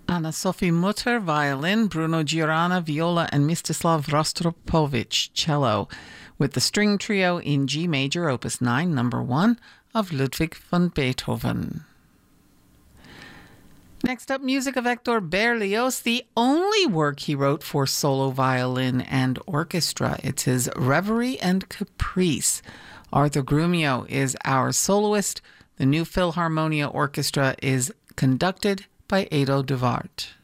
Anna Sophie Mutter, violin, Bruno Giorana, viola, and Mstislav Rostropovich, cello, with the string trio in G major, opus 9, number 1, of Ludwig van Beethoven. Next up, music of Hector Berlioz, the only work he wrote for solo violin and orchestra. It's his Reverie and Caprice. Arthur Grumio is our soloist. The New Philharmonia Orchestra is conducted by Edo de Waard.